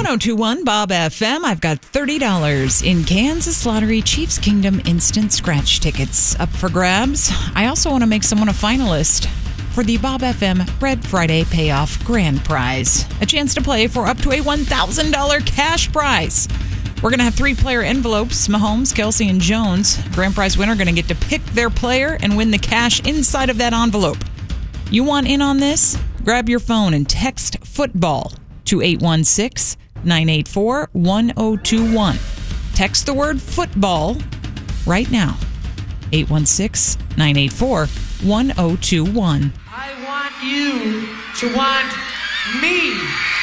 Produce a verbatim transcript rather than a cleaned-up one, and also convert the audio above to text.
ten twenty-one Bob F M. I've got thirty dollars in Kansas Lottery Chiefs Kingdom instant scratch tickets up for grabs. I also want to make someone a finalist for the Bob F M Red Friday Payoff Grand Prize. A chance to play for up to a one thousand dollars cash prize. We're going to have three-player envelopes, Mahomes, Kelsey, and Jones. Grand prize winner going to get to pick their player and win the cash inside of that envelope. You want in on this? Grab your phone and text football to eight one six, nine eight four, one zero two one. Text the word football right now. eight one six, nine eight four, one zero two one. I want you to want me.